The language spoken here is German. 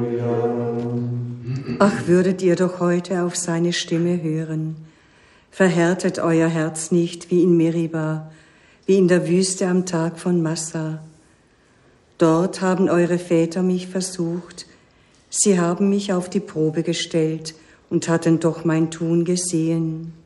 Ach, würdet ihr doch heute auf seine Stimme hören. Verhärtet euer Herz nicht wie in Meriba, wie in der Wüste am Tag von Massa. Dort haben eure Väter mich versucht. Sie haben mich auf die Probe gestellt und hatten doch mein Tun gesehen.